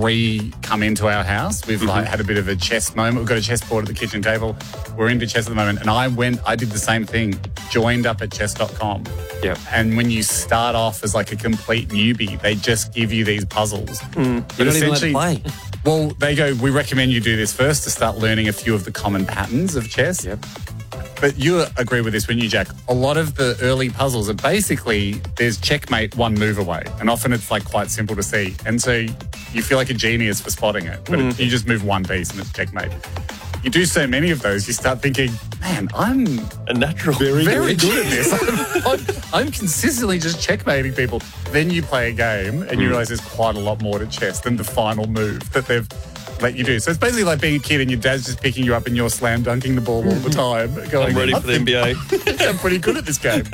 come into our house. We've like had a bit of a chess moment. We've got a chessboard at the kitchen table. We're into chess at the moment. And I did the same thing, joined up at chess.com. Yep. And when you start off as like a complete newbie, they just give you these puzzles. But You're not even allowed to play. Well, they go, we recommend you do this first to start learning a few of the common patterns of chess. Yep. But you agree with this, wouldn't you, Jack? A lot of the early puzzles are basically there's checkmate one move away. And often it's like quite simple to see. And so you feel like a genius for spotting it. But you just move one piece and it's checkmate. You do so many of those, you start thinking, man, I'm a natural. Very good at this. I'm consistently just checkmating people. Then you play a game and you realise there's quite a lot more to chess than the final move that they've let you do. So it's basically like being a kid and your dad's just picking you up and you're slam dunking the ball all the time. Going, I'm ready for the NBA. I'm pretty good at this game.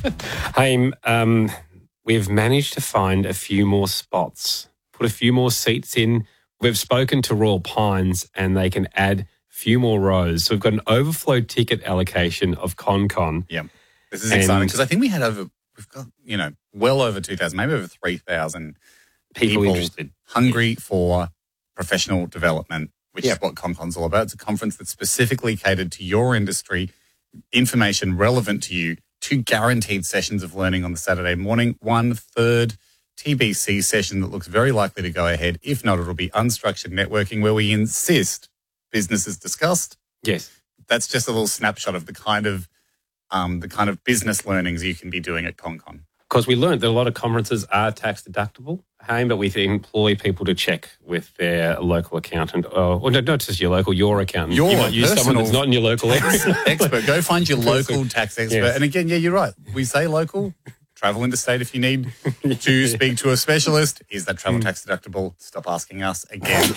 Haim, we've managed to find a few more spots, put a few more seats in. We've spoken to Royal Pines and they can add a few more rows. So we've got an overflow ticket allocation of ConCon. Yeah. This is exciting because I think we've got, well over 2,000, maybe over 3,000 people interested. Hungry for professional development, which is what ConCon's all about. It's a conference that's specifically catered to your industry, information relevant to you, 2 guaranteed sessions of learning on the Saturday morning, 1/3 TBC session that looks very likely to go ahead. If not, it'll be unstructured networking where we insist business is discussed. Yes. That's just a little snapshot of the kind of business learnings you can be doing at ConCon. Because we learned that a lot of conferences are tax deductible, Haim, but we employ people to check with their local accountant. Or not just your local, your accountant. Your you might use someone that's not in your local area. expert. Go find your local tax expert. Yes. And again, you're right. We say local. Travel interstate if you need to speak to a specialist. Is that travel tax deductible? Stop asking us. Again,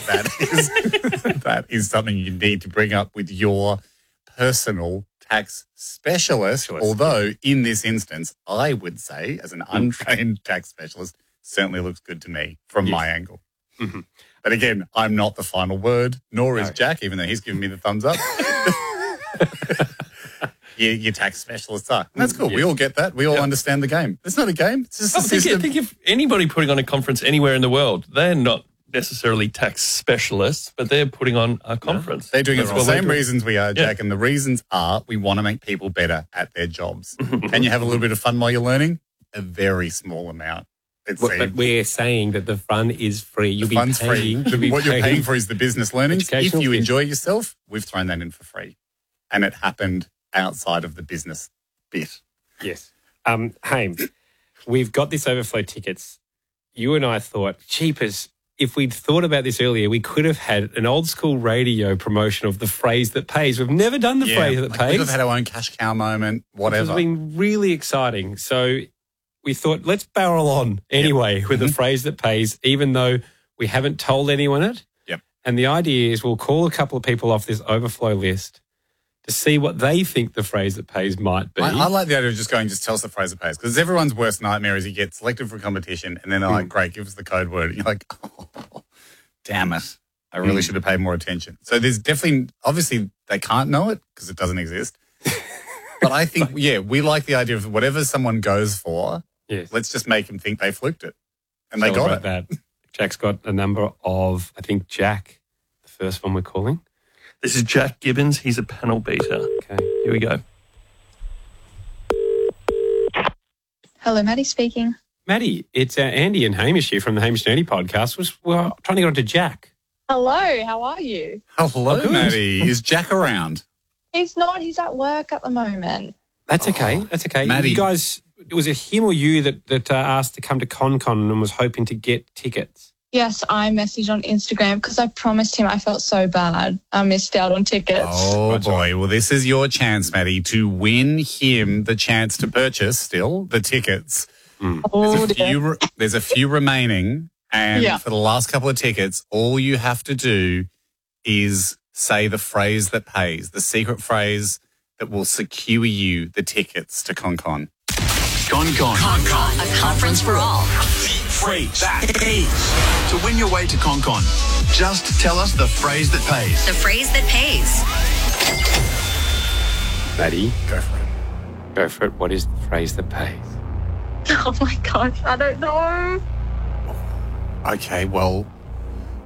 that is something you need to bring up with your personal tax specialist. Although, in this instance, I would say, as an untrained tax specialist, certainly looks good to me from my angle. Mm-hmm. But again, I'm not the final word, nor is Jack, even though he's giving me the thumbs up. Your tax specialists are. And that's cool. We all get that. We all understand the game. It's not a game. It's just a system. I think if anybody putting on a conference anywhere in the world, they're not necessarily tax specialists, but they're putting on a conference. They're doing it for the same reasons we are, Jack, and the reasons are we want to make people better at their jobs. Can you have a little bit of fun while you're learning? A very small amount. But we're saying that the fun is free. The fun's free. What you're paying for is the business learnings. If you enjoy yourself, we've thrown that in for free. And it happened outside of the business bit. Yes. Haim, we've got this overflow tickets. You and I thought, cheapers, if we'd thought about this earlier, we could have had an old school radio promotion of the phrase that pays. We've never done the phrase that pays. We could have had our own cash cow moment, whatever. It's been really exciting. So we thought, let's barrel on anyway with the phrase that pays, even though we haven't told anyone it. Yep. And the idea is we'll call a couple of people off this overflow list to see what they think the phrase that pays might be. I like the idea of just tell us the phrase that pays, because everyone's worst nightmare is you get selected for a competition and then they're like, great, give us the code word. And you're like, oh, damn it. I really should have paid more attention. So there's definitely, obviously they can't know it because it doesn't exist. But I think, we like the idea of whatever someone goes for, let's just make them think they fluked it. And they got it. That. Jack's got a number of, I think Jack, the first one we're calling. This is Jack Gibbons. He's a panel beater. Okay, here we go. Hello, Maddie speaking. Maddie, it's Andy and Hamish here from the Hamish Nerdy podcast. We're trying to get on to Jack. Hello, how are you? Hello, Maddie. Is Jack around? He's not. He's at work at the moment. That's okay. That's okay. Maddie. You guys, was it him or you that asked to come to ConCon and was hoping to get tickets? Yes, I messaged on Instagram because I promised him. I felt so bad. I missed out on tickets. Oh, boy. Well, this is your chance, Maddie, to win him the chance to purchase still the tickets. There's a few remaining. And for the last couple of tickets, all you have to do is say the phrase that pays, the secret phrase that will secure you the tickets to ConCon. ConCon. A conference for all. The phrase that pays. To win your way to ConCon, just tell us the phrase that pays. The phrase that pays. Maddie, Go for it. go for it. What is the phrase that pays? Oh, my gosh. I don't know. Okay, well,